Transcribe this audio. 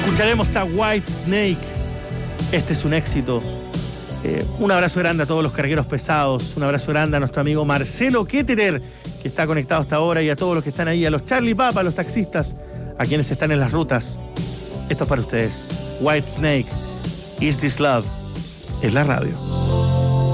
Escucharemos a Whitesnake. Este es un éxito. Un abrazo grande a todos los cargueros pesados. Un abrazo grande a nuestro amigo Marcelo Ketterer, que está conectado hasta ahora, y a todos los que están ahí, a los Charlie Papa, a los taxistas, a quienes están en las rutas. Esto es para ustedes. Whitesnake, Is This Love? Es la radio.